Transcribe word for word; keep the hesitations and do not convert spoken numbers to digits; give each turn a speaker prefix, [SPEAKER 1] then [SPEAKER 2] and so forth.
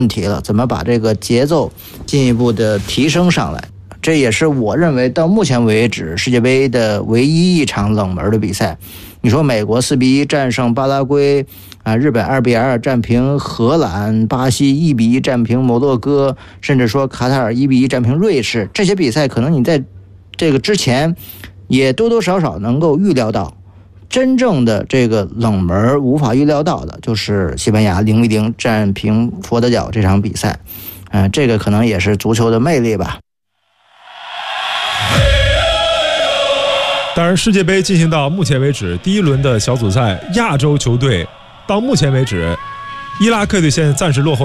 [SPEAKER 1] 问题了，怎么把这个节奏进一步的提升上来？这也是我认为到目前为止世界杯的唯一一场冷门的比赛。你说美国四比一战胜巴拉圭啊，日本二比二战平荷兰，巴西一比一战平摩洛哥，甚至说卡塔尔一比一战平瑞士，这些比赛可能你在这个之前也多多少少能够预料到。真正的这个冷门无法预料到的就是西班牙零比零战平佛得角这场比赛，嗯、呃，这个可能也是足球的魅力吧。
[SPEAKER 2] 当然，世界杯进行到目前为止第一轮的小组赛，亚洲球队到目前为止，伊拉克队现在暂时落后。